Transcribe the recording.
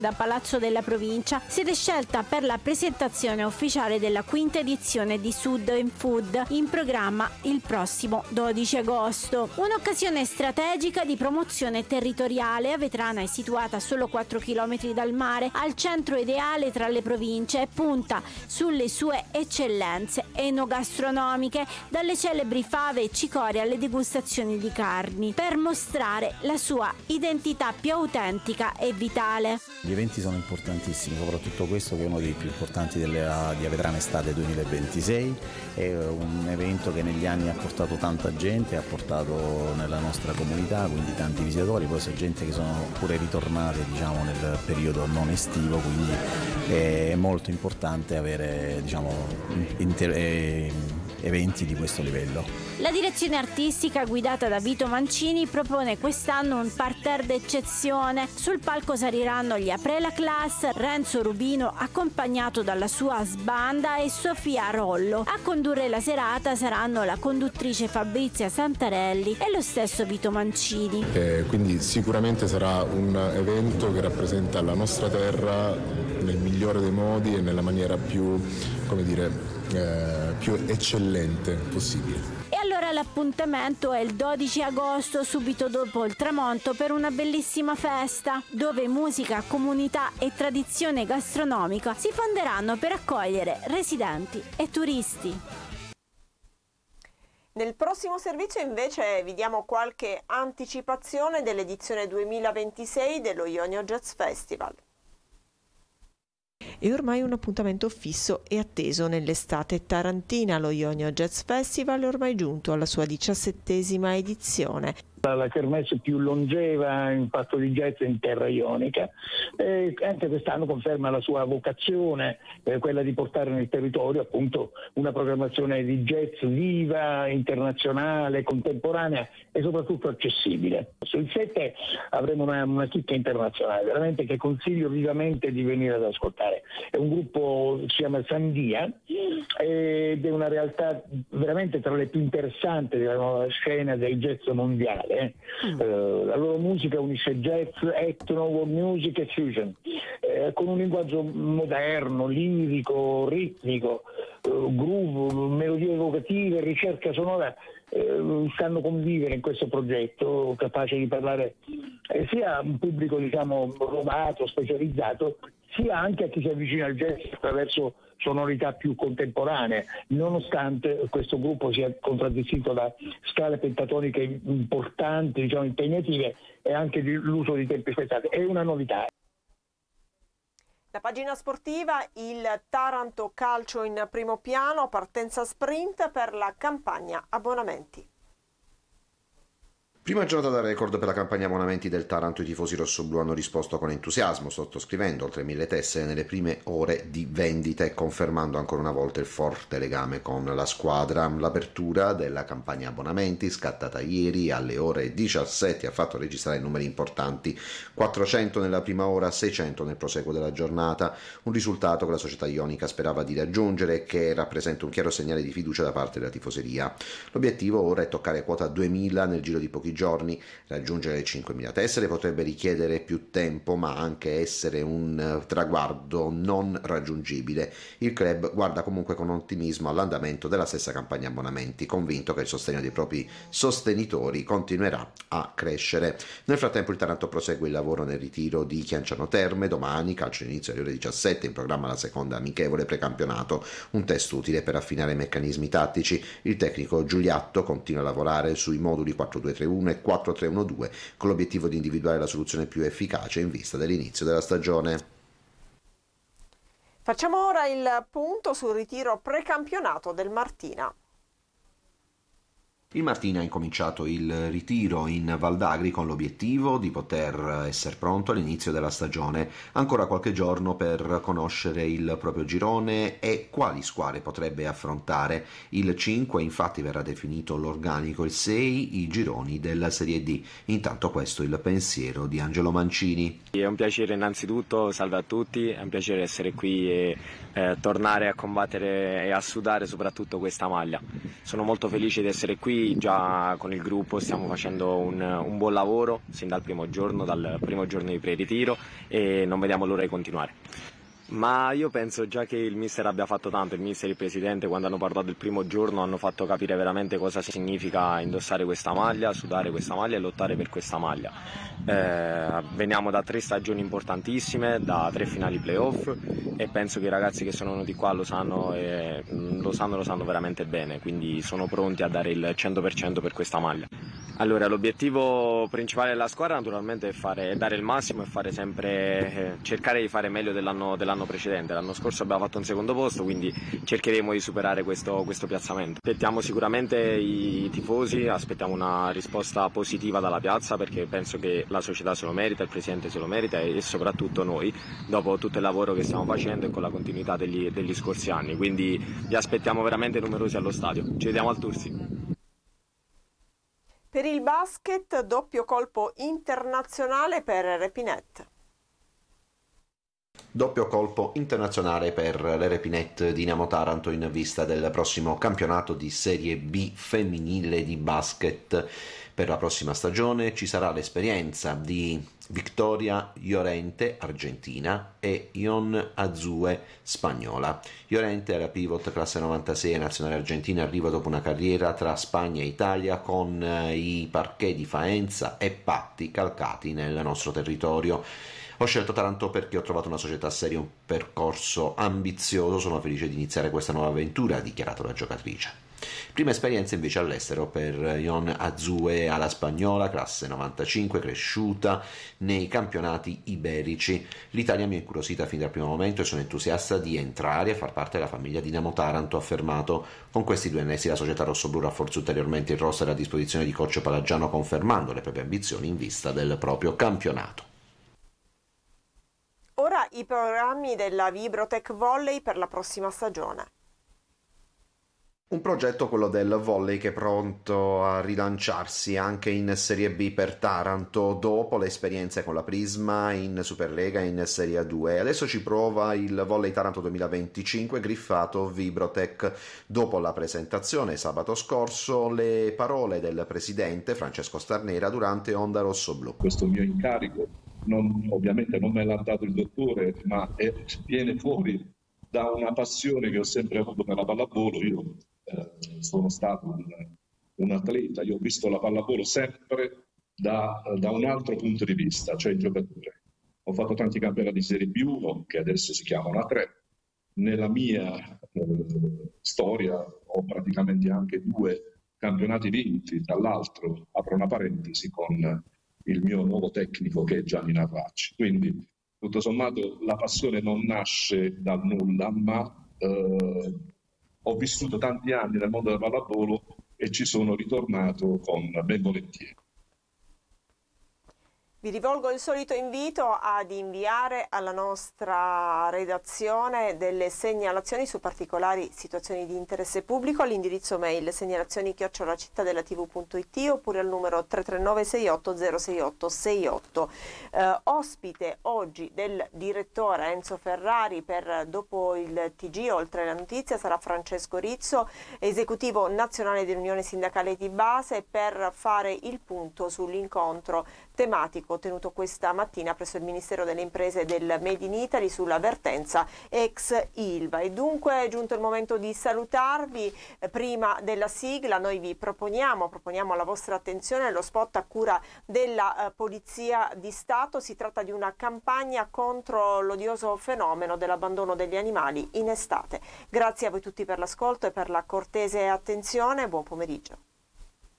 da Palazzo della Provincia, sede scelta per la presentazione ufficiale della quinta edizione di Sud in Food, in programma il prossimo 12 agosto. Un'occasione strategica di promozione territoriale. Avetrana è situata a solo 4 km dal mare, al centro ideale tra le province, e punta sulle sue eccellenze enogastronomiche, dalle celebri fave e cicorie alle degustazioni di carni, per mostrare la sua identità più autentica e vitale. Gli eventi sono importantissimi, soprattutto questo che è uno dei più importanti di Avetrana Estate 2026, è un evento che negli anni ha portato tanta gente, ha portato nella nostra comunità, quindi tanti visitatori, poi c'è gente che sono pure ritornate nel periodo non estivo, quindi è molto importante avere eventi di questo livello. La direzione artistica guidata da Vito Mancini propone quest'anno un parterre d'eccezione. Sul palco saliranno gli Aprela Class, Renzo Rubino accompagnato dalla sua sbanda e Sofia Rollo. A condurre la serata saranno la conduttrice Fabrizia Santarelli e lo stesso Vito Mancini. Quindi sicuramente sarà un evento che rappresenta la nostra terra nel migliore dei modi e nella maniera più eccellente possibile. E allora l'appuntamento è il 12 agosto, subito dopo il tramonto, per una bellissima festa dove musica, comunità e tradizione gastronomica si fonderanno per accogliere residenti e turisti. Nel prossimo servizio invece vi diamo qualche anticipazione dell'edizione 2026 dello Ionio Jazz Festival. È ormai un appuntamento fisso e atteso nell'estate tarantina. Lo Ionio Jazz Festival è ormai giunto alla sua 17ª edizione. La kermesse più longeva in fatto di jazz in terra ionica, anche quest'anno conferma la sua vocazione, quella di portare nel territorio appunto una programmazione di jazz viva, internazionale, contemporanea e soprattutto accessibile. Sul 7 avremo una chicca internazionale veramente che consiglio vivamente di venire ad ascoltare. È un gruppo, si chiama Sandia, ed è una realtà veramente tra le più interessanti della nuova scena del jazz mondiale. La loro musica unisce jazz, etno, world music e fusion, con un linguaggio moderno, lirico, ritmico, groove, melodie evocative, ricerca sonora. Sanno convivere in questo progetto, capace di parlare sia a un pubblico rodato, specializzato, sia anche a chi si avvicina al jazz attraverso sonorità più contemporanee, nonostante questo gruppo sia contraddistinto da scale pentatoniche importanti, impegnative, e anche l'uso di tempi spezzati. È una novità. La pagina sportiva, il Taranto calcio in primo piano, partenza sprint per la campagna abbonamenti. Prima giornata da record per la campagna abbonamenti del Taranto. I tifosi rossoblù hanno risposto con entusiasmo, sottoscrivendo oltre 1000 tessere nelle prime ore di vendita e confermando ancora una volta il forte legame con la squadra. L'apertura della campagna abbonamenti, scattata ieri alle ore 17, ha fatto registrare numeri importanti: 400 nella prima ora, 600 nel proseguo della giornata, un risultato che la società ionica sperava di raggiungere e che rappresenta un chiaro segnale di fiducia da parte della tifoseria. L'obiettivo ora è toccare quota 2000 nel giro di pochi giorni. Raggiungere le 5.000 tessere potrebbe richiedere più tempo, ma anche essere un traguardo non raggiungibile. Il club guarda comunque con ottimismo all'andamento della stessa campagna abbonamenti, convinto che il sostegno dei propri sostenitori continuerà a crescere. Nel frattempo il Taranto prosegue il lavoro nel ritiro di Chianciano Terme. Domani, calcio inizio alle ore 17, in programma la seconda amichevole precampionato, un test utile per affinare i meccanismi tattici. Il tecnico Giuliatto continua a lavorare sui moduli 4-2-3-1 e 4-3-1-2 con l'obiettivo di individuare la soluzione più efficace in vista dell'inizio della stagione. Facciamo ora il punto sul ritiro precampionato del Martina. Il Martina ha incominciato il ritiro in Val d'Agri con l'obiettivo di poter essere pronto all'inizio della stagione. Ancora qualche giorno per conoscere il proprio girone e quali squadre potrebbe affrontare. Il 5 infatti verrà definito l'organico, il 6 i gironi della Serie D. Intanto questo è il pensiero di Angelo Mancini. È un piacere innanzitutto, salve a tutti, è un piacere essere qui e tornare a combattere e a sudare soprattutto questa maglia. Sono molto felice di essere qui Quindi già con il gruppo stiamo facendo un buon lavoro sin dal primo giorno di pre-ritiro, e non vediamo l'ora di continuare. Ma io penso già che il mister abbia fatto tanto, il mister e il presidente, quando hanno parlato il primo giorno, hanno fatto capire veramente cosa significa indossare questa maglia, sudare questa maglia e lottare per questa maglia. Veniamo da 3 stagioni importantissime, da 3 finali playoff, e penso che i ragazzi che sono venuti qua lo sanno veramente bene, quindi sono pronti a dare il 100% per questa maglia. Allora, l'obiettivo principale della squadra naturalmente è dare il massimo e fare sempre, cercare di fare meglio dell'anno precedente. L'anno scorso abbiamo fatto un secondo posto, quindi cercheremo di superare questo piazzamento. Aspettiamo sicuramente i tifosi, aspettiamo una risposta positiva dalla piazza, perché penso che la società se lo merita, il presidente se lo merita, e soprattutto noi, dopo tutto il lavoro che stiamo facendo e con la continuità degli scorsi anni. Quindi vi aspettiamo veramente numerosi allo stadio. Ci vediamo al Tursi. Per il basket, doppio colpo internazionale per Repinet. Doppio colpo internazionale per le Repinet Dinamo Taranto in vista del prossimo campionato di Serie B femminile di basket. Per la prossima stagione ci sarà l'esperienza di Victoria Llorente, argentina, e Ion Azue, spagnola. Llorente era pivot classe 96 nazionale argentina, arriva dopo una carriera tra Spagna e Italia con i parquet di Faenza e Patti calcati nel nostro territorio. Ho scelto Taranto perché ho trovato una società seria, un percorso ambizioso, sono felice di iniziare questa nuova avventura, ha dichiarato la giocatrice. Prima esperienza invece all'estero per Ion Azue, alla spagnola, classe 95, cresciuta nei campionati iberici. L'Italia mi ha incuriosita fin dal primo momento e sono entusiasta di entrare a far parte della famiglia Dinamo Taranto, ha affermato. Con questi 2 annessi la società rossoblù rafforza ulteriormente il roster a disposizione di coach Palagiano, confermando le proprie ambizioni in vista del proprio campionato. Ora i programmi della Vibrotech Volley per la prossima stagione. Un progetto, quello del volley, che è pronto a rilanciarsi anche in Serie B per Taranto dopo le esperienze con la Prisma in Superlega e in Serie A2. Adesso ci prova il Volley Taranto 2025 griffato Vibrotech. Dopo la presentazione sabato scorso, le parole del presidente Francesco Starnera durante Onda Rossoblù. Questo mio incarico ovviamente non me l'ha dato il dottore, ma viene fuori da una passione che ho sempre avuto per la pallavolo. Io sono stato un atleta, io ho visto la pallavolo sempre da un altro punto di vista, cioè il giocatore. Ho fatto tanti campionati di Serie B1, che adesso si chiamano A3. Nella mia storia ho praticamente anche 2 campionati vinti, tra l'altro, apro una parentesi, con il mio nuovo tecnico che è Gianni Narracci. Quindi tutto sommato la passione non nasce dal nulla, ma ho vissuto tanti anni nel mondo del pallavolo e ci sono ritornato con ben volentieri. Vi rivolgo il solito invito ad inviare alla nostra redazione delle segnalazioni su particolari situazioni di interesse pubblico all'indirizzo mail segnalazioni@cittadelatv.it oppure al numero 339 68 068 68. Ospite oggi del direttore Enzo Ferrari per Dopo il TG, oltre la notizia, sarà Francesco Rizzo, esecutivo nazionale dell'Unione Sindacale di Base, per fare il punto sull'incontro tematico tenuto questa mattina presso il Ministero delle Imprese del Made in Italy sulla vertenza ex Ilva. E dunque è giunto il momento di salutarvi. Prima della sigla noi vi proponiamo alla vostra attenzione lo spot a cura della Polizia di Stato. Si tratta di una campagna contro l'odioso fenomeno dell'abbandono degli animali in estate. Grazie a voi tutti per l'ascolto e per la cortese attenzione. Buon pomeriggio.